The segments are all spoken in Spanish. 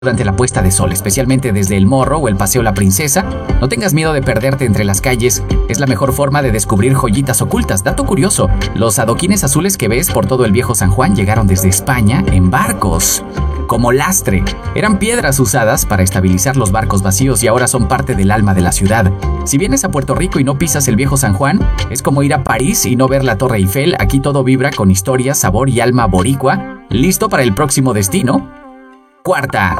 durante la puesta de sol, especialmente desde el Morro o el Paseo La Princesa. No tengas miedo de perderte entre las calles, es la mejor forma de descubrir joyitas ocultas. Dato curioso, los adoquines azules que ves por todo el viejo San Juan llegaron desde España en barcos como lastre. Eran piedras usadas para estabilizar los barcos vacíos y ahora son parte del alma de la ciudad. Si vienes a Puerto Rico y no pisas el viejo San Juan, es como ir a París y no ver la Torre Eiffel. Aquí todo vibra con historia, sabor y alma boricua. ¿Listo para el próximo destino? Cuarta,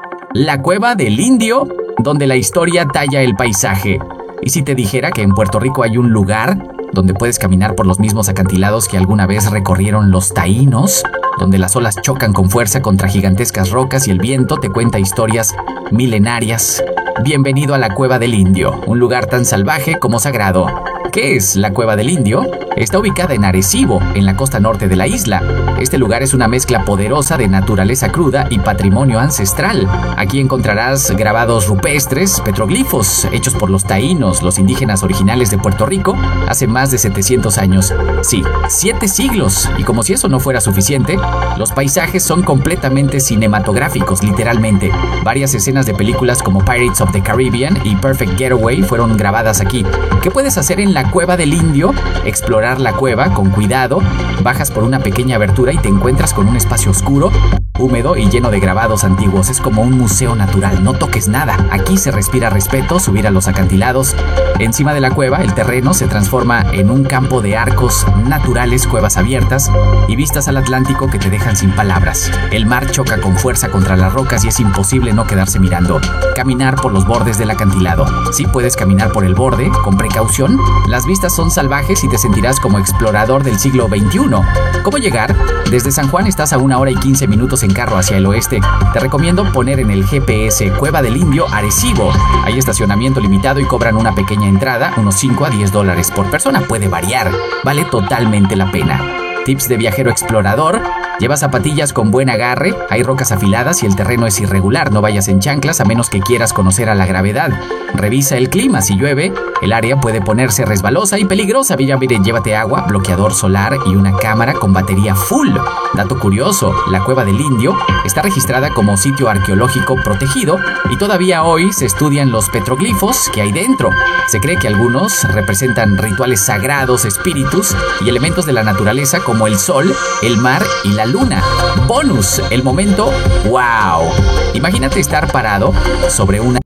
la Cueva del Indio, donde la historia talla el paisaje. ¿Y si te dijera que en Puerto Rico hay un lugar donde puedes caminar por los mismos acantilados que alguna vez recorrieron los taínos? Donde las olas chocan con fuerza contra gigantescas rocas y el viento te cuenta historias milenarias. Bienvenido a la Cueva del Indio, un lugar tan salvaje como sagrado. ¿Qué es la Cueva del Indio? Está ubicada en Arecibo, en la costa norte de la isla. Este lugar es una mezcla poderosa de naturaleza cruda y patrimonio ancestral. Aquí encontrarás grabados rupestres, petroglifos, hechos por los taínos, los indígenas originales de Puerto Rico, hace más de 700 años. Sí, 7 siglos. Y como si eso no fuera suficiente, los paisajes son completamente cinematográficos, literalmente. Varias escenas de películas como Pirates of the Caribbean y Perfect Getaway fueron grabadas aquí. ¿Qué puedes hacer en la Cueva del Indio? Explorar la cueva con cuidado. Bajas por una pequeña abertura y te encuentras con un espacio oscuro, húmedo y lleno de grabados antiguos. Es como un museo natural, no toques nada. Aquí se respira respeto, subir a los acantilados. Encima de la cueva, el terreno se transforma en un campo de arcos naturales, cuevas abiertas y vistas al Atlántico que te dejan sin palabras. El mar choca con fuerza contra las rocas y es imposible no quedarse mirando. Caminar por los bordes del acantilado. Sí puedes caminar por el borde, con precaución. Las vistas son salvajes y te sentirás como explorador del siglo XXI. ¿Cómo llegar? Desde San Juan estás a 1 hora y 15 minutos en carro hacia el oeste. Te recomiendo poner en el GPS Cueva del Indio Arecibo. Hay estacionamiento limitado y cobran una pequeña entrada, unos $5 a $10 por persona. Puede variar. Vale totalmente la pena. Tips de viajero explorador. Lleva zapatillas con buen agarre, hay rocas afiladas y el terreno es irregular. No vayas en chanclas a menos que quieras conocer a la gravedad. Revisa el clima, si llueve, el área puede ponerse resbalosa y peligrosa. Miren, llévate agua, bloqueador solar y una cámara con batería full. Dato curioso, la Cueva del Indio está registrada como sitio arqueológico protegido y todavía hoy se estudian los petroglifos que hay dentro. Se cree que algunos representan rituales sagrados, espíritus y elementos de la naturaleza como el sol, el mar y la luna. Bonus, el momento ¡wow! Imagínate estar parado sobre una...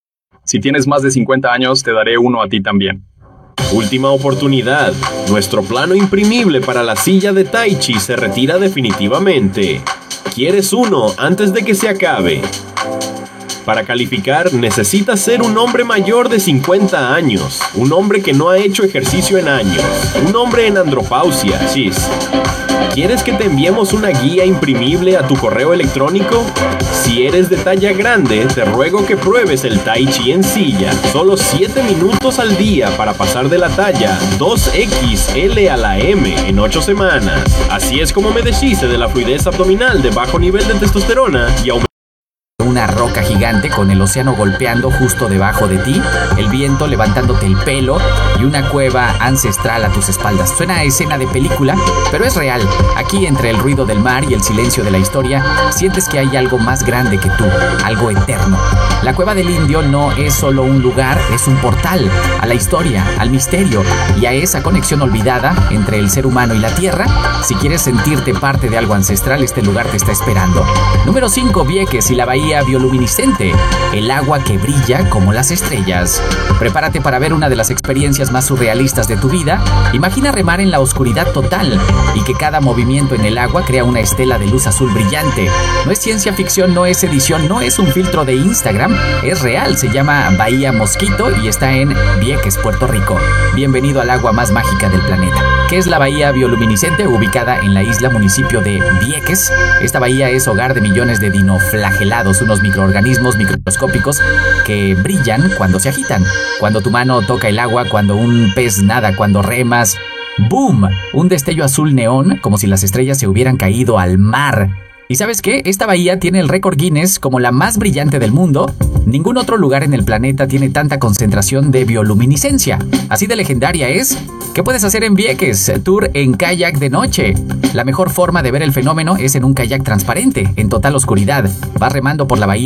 Si tienes más de 50 años, te daré uno a ti también. Última oportunidad. Nuestro plano imprimible para la silla de Tai Chi se retira definitivamente. ¿Quieres uno antes de que se acabe? Para calificar, necesitas ser un hombre mayor de 50 años, un hombre que no ha hecho ejercicio en años, un hombre en andropausia, chis. ¿Quieres que te enviemos una guía imprimible a tu correo electrónico? Si eres de talla grande, te ruego que pruebes el Tai Chi en silla. Solo 7 minutos al día para pasar de la talla 2XL a la M en 8 semanas. Así es como me deshice de la fluidez abdominal de bajo nivel de testosterona y aumenté una roca gigante con el océano golpeando justo debajo de ti, el viento levantándote el pelo y una cueva ancestral a tus espaldas. Suena a escena de película, pero es real. Aquí, entre el ruido del mar y el silencio de la historia, sientes que hay algo más grande que tú, algo eterno. La Cueva del Indio no es solo un lugar, es un portal a la historia, al misterio y a esa conexión olvidada entre el ser humano y la tierra. Si quieres sentirte parte de algo ancestral, este lugar te está esperando. Número 5, Vieques y la bahía bioluminiscente, el agua que brilla como las estrellas. Prepárate para ver una de las experiencias más surrealistas de tu vida. Imagina remar en la oscuridad total y que cada movimiento en el agua crea una estela de luz azul brillante. No es ciencia ficción, no es edición, no es un filtro de Instagram, es real. Se llama Bahía Mosquito y está en Vieques, Puerto Rico. Bienvenido al agua más mágica del planeta. ¿Qué es la bahía bioluminiscente? Ubicada en la isla municipio de Vieques. Esta bahía es hogar de millones de dinoflagelados, unos microorganismos microscópicos que brillan cuando se agitan. Cuando tu mano toca el agua, cuando un pez nada, cuando remas. ¡Boom! Un destello azul neón, como si las estrellas se hubieran caído al mar. ¿Y sabes qué? Esta bahía tiene el récord Guinness como la más brillante del mundo. Ningún otro lugar en el planeta tiene tanta concentración de bioluminiscencia. Así de legendaria es. ¿Qué puedes hacer en Vieques? Tour en kayak de noche. La mejor forma de ver el fenómeno es en un kayak transparente, en total oscuridad. Vas remando por la bahía